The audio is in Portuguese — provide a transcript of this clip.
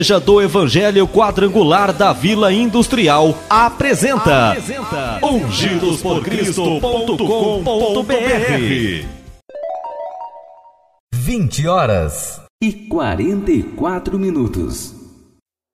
Igreja do Evangelho Quadrangular da Vila Industrial apresenta ungidosporcristo.com.br 20h44.